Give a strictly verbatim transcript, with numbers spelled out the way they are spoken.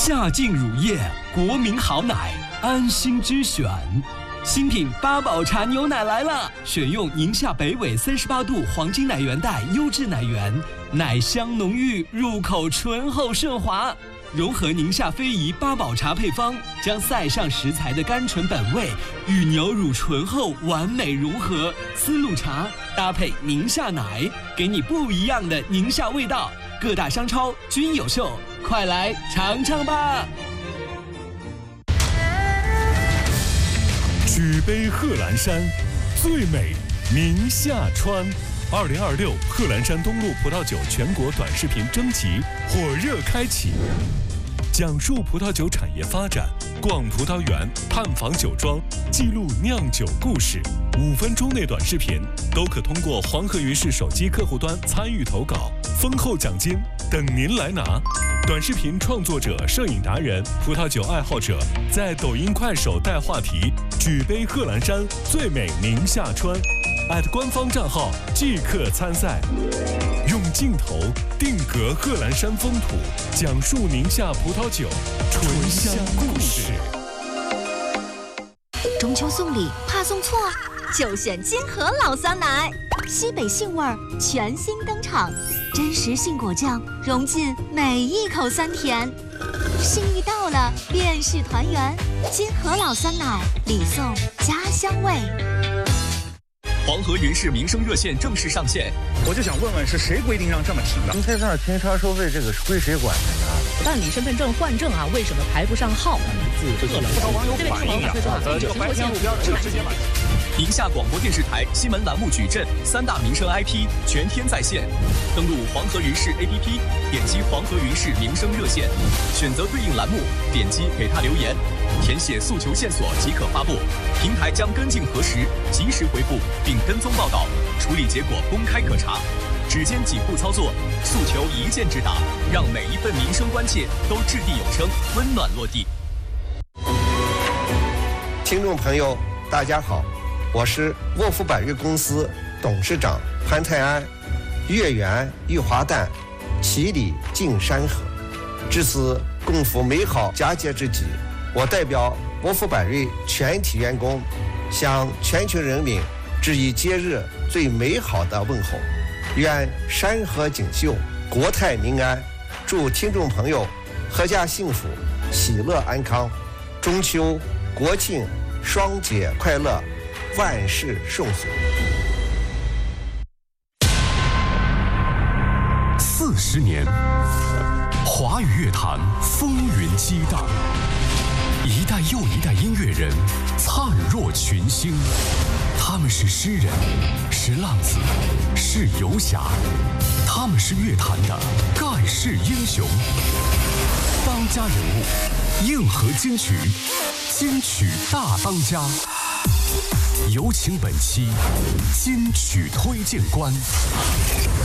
夏净乳业，国民好奶，安心之选。新品八宝茶牛奶来了，选用宁夏北纬三十八度黄金奶源带优质奶源，奶香浓郁，入口醇厚顺滑。融合宁夏非遗八宝茶配方，将塞上食材的甘醇本味与牛乳醇厚完美融合，丝路茶搭配宁夏奶，给你不一样的宁夏味道。各大商超均有售，快来尝尝吧！ 举杯贺兰山，最美宁夏川。二零二六贺兰山东路葡萄酒全国短视频征集火热开启，讲述葡萄酒产业发展，逛葡萄园，探访酒庄，记录酿酒故事。五分钟内短视频都可通过黄河云视手机客户端参与投稿，丰厚奖金等您来拿。短视频创作者、摄影达人、葡萄酒爱好者在抖音、快手带话题，举杯贺兰山，最美宁夏川。官方账号即刻参赛，用镜头定格贺兰山风土，讲述宁夏葡萄酒醇香故事。 中秋送礼怕送错，就选金河老酸奶，西北杏味儿全新登场，真实杏果酱融进每一口酸甜，心意到了便是团圆。金河老酸奶，礼送家乡味。 黄河云视民生热线正式上线， 我就想问问，是谁规定让这么停的？ 停车场停车收费这个是归谁管的呢？ 办理身份证换证啊，为什么排不上号？ 不少网友反映啊，这个白天路边的直接买。 宁夏广播电视台新闻栏目矩阵三大民生 I P 全天在线，登录黄河云视 A P P， 点击黄河云视民生热线，选择对应栏目，点击给他留言，填写诉求线索即可发布，平台将跟进核实，及时回复并跟踪报道，处理结果公开可查。指尖几步操作，诉求一键直达，让每一份民生关切都掷地有声，温暖落地。 听众朋友，大家好，我是沃夫百瑞公司董事长潘泰安。月圆玉华诞，其里尽山河。至此共赴美好佳节之际，我代表沃夫百瑞全体员工，向全球人民致以节日最美好的问候。愿山河锦绣，国泰民安。祝听众朋友阖家幸福，喜乐安康。中秋、国庆双节快乐，万事顺遂。 四十年，华语乐坛风云激荡，一代又一代音乐人灿若群星。他们是诗人，是浪子，是游侠，他们是乐坛的盖世英雄。当家人物，硬核金曲，金曲大当家。有请本期金曲推荐官。